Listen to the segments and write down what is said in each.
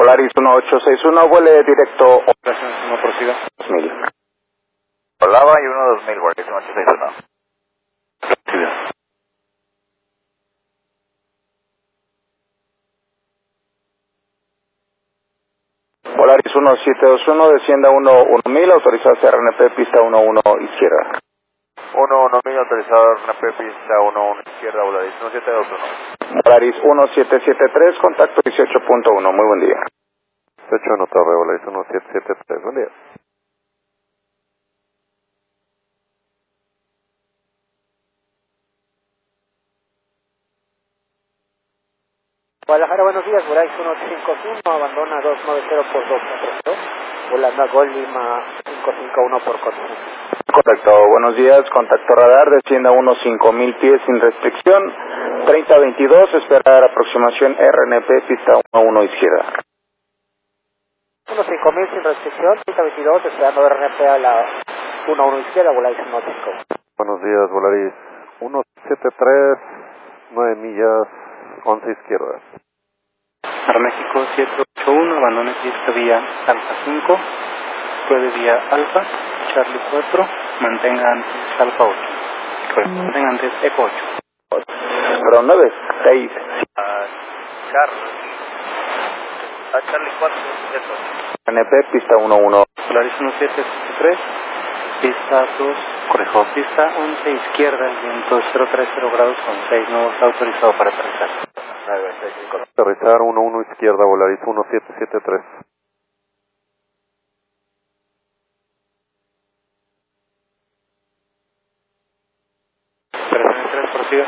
Volaris 1861, vuele directo. Operaciones 1 prosiga. 2000. Volaba y 1-2000, Volaris 1861. Prosiga. Volaris 1721, descienda 1000, autorizado CRNP, pista 11 izquierda. 1-1000, autorizado RNP, pista 11 izquierda, Volaris 1721. Volaris 1773, contacto 18.1, muy buen día. 18 Torre, Volaris 1773, buen día. Guadalajara, buenos días, Volaris 1851, abandona 290 por 242, volando a Gol Lima 551 por contacto. Correcto, buenos días, contacto radar, descienda 5000 pies sin restricción, 3022, esperar aproximación RNP, pista 11 izquierda. 15000 sin restricción, 3022, esperando RNP a la 11 izquierda, Volaris 155. Buenos días, Volaris 173, 9 millas, 11 izquierda. Aeroméxico 781, abandone pista vía Alfa 5, pruebe vía Alfa, Charlie 4, mantenga antes Alfa 8. Mantenga antes Eco 8. Perdón, 9, 6. Charlie 4, eso. RNP, pista 11. Volaris 1773, pista 2, corrijo, pista 11 izquierda, viento 030 grados con 6 nudos, autorizado para aterrizar. Aterrizar 11 izquierda, Volaris 1773. Operaciones 3 prosiga.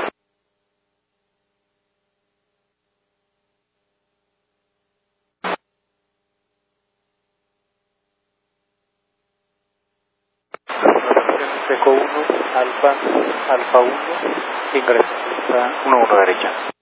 Eco 1, Alfa 1, ingreso, pista 11 derecha.